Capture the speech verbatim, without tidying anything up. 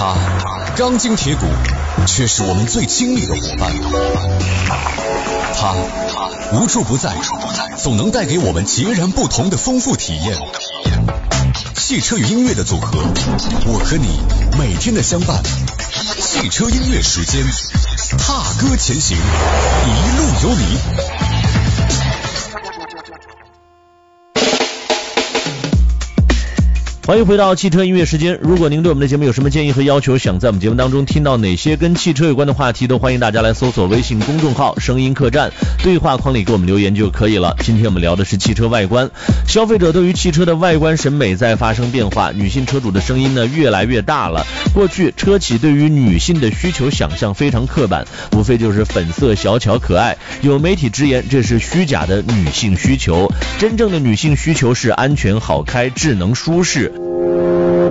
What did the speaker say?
他钢筋铁骨，却是我们最亲密的伙伴。他无处不在，总能带给我们截然不同的丰富体验。汽车与音乐的组合，我和你每天的相伴。汽车音乐时间，踏歌前行，一路有你。 欢迎回到汽车音乐时间。如果您对我们的节目有什么建议和要求，想在我们节目当中听到哪些跟汽车有关的话题，都欢迎大家来搜索微信公众号声音客栈，对话框里给我们留言就可以了。今天我们聊的是汽车外观，消费者对于汽车的外观审美在发生变化，女性车主的声音呢越来越大了。过去车企对于女性的需求想象非常刻板，无非就是粉色小巧可爱，有媒体直言这是虚假的女性需求，真正的女性需求是安全好开、智能舒适。